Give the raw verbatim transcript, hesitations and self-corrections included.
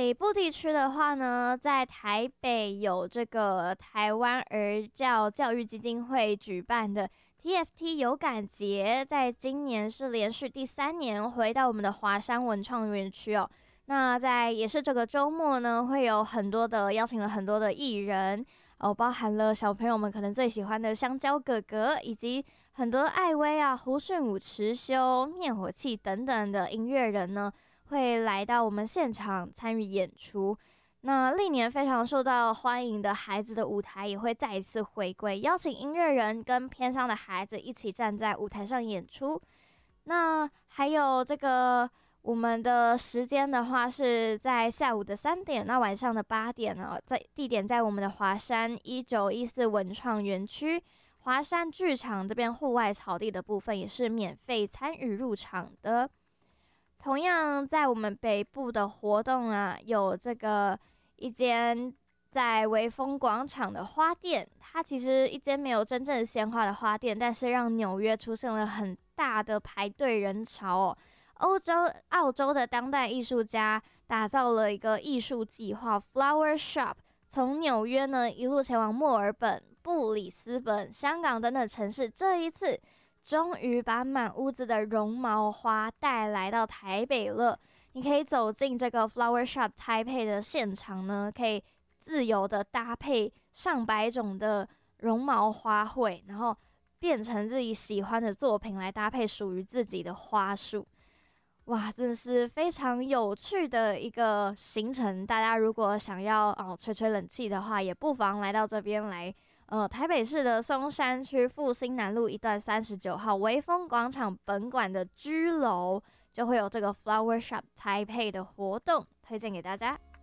北部地区的话呢，在台北有这个台湾儿教教育基金会举办的 T F T 有感节，在今年是连续第三年回到我们的华山文创园区哦。那在也是这个周末呢，会有很多的邀请了很多的艺人哦，包含了小朋友们可能最喜欢的香蕉哥哥，以及很多艾薇啊、胡顺武、池修、灭火器等等的音乐人呢，会来到我们现场参与演出。那历年非常受到欢迎的孩子的舞台也会再一次回归，邀请音乐人跟偏乡的孩子一起站在舞台上演出。那还有这个我们的时间的话是在下午的三点，那晚上的八点呢，在地点在我们的华山一九一四文创园区华山剧场这边户外草地的部分也是免费参与入场的。同样在我们北部的活动啊，有这个一间在微风广场的花店，它其实一间没有真正鲜花的花店，但是让纽约出现了很大的排队人潮哦。欧洲、澳洲的当代艺术家打造了一个艺术计划 Flower Shop， 从纽约呢一路前往墨尔本、布里斯本、香港等等城市，这一次终于把满屋子的绒毛花带来到台北了。你可以走进这个 Flower Shop Taipei 的现场呢，可以自由的搭配上百种的绒毛花卉，然后变成自己喜欢的作品来搭配属于自己的花束。哇，真的是非常有趣的一个行程。大家如果想要哦吹吹冷气的话，也不妨来到这边来。呃，台北市的松山区复兴南路一段三十九号微风广场本馆的居楼，就会有这个 Flower Shop Taipei 的活动，推荐给大家。